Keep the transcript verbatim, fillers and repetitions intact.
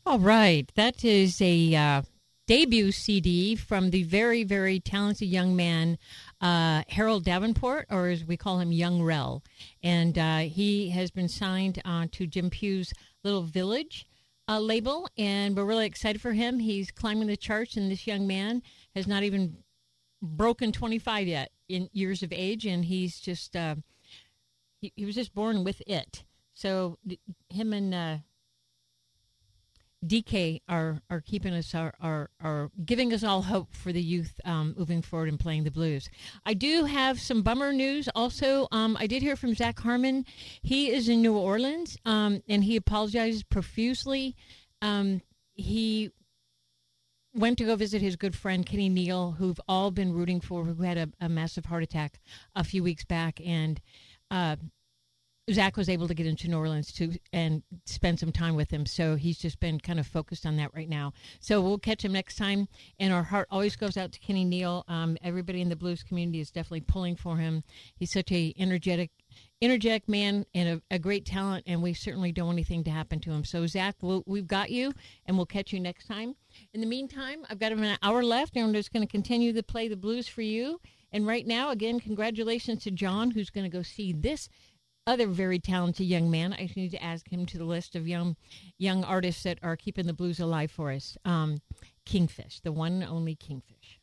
All right. That is a uh, debut C D from the very, very talented young man, uh, Harold Davenport, or as we call him, Young Rel. And uh, he has been signed uh, to Jim Pugh's Little Village uh, label, and we're really excited for him. He's climbing the charts, and this young man has not even broken twenty-five yet in years of age, and he's just, uh, he, he was just born with it. So th- him and... Uh, D K are are keeping us are, are are giving us all hope for the youth um, moving forward and playing the blues. I do have some bummer news. Also, um, I did hear from Zach Harmon. He is in New Orleans, um, and he apologizes profusely. Um, he went to go visit his good friend Kenny Neal, who've all been rooting for, who had a, a massive heart attack a few weeks back, and. Uh, Zach was able to get into New Orleans to and spend some time with him, so he's just been kind of focused on that right now. So we'll catch him next time, and our heart always goes out to Kenny Neal. Um, everybody in the blues community is definitely pulling for him. He's such a energetic, energetic man and a, a great talent, and we certainly don't want anything to happen to him. So Zach, we'll, we've got you, and we'll catch you next time. In the meantime, I've got an hour left, and I'm just going to continue to play the blues for you. And right now, again, congratulations to John, who's going to go see this other very talented young man. I need to add him to the list of young young artists that are keeping the blues alive for us. Um, Kingfish, the one and only Kingfish.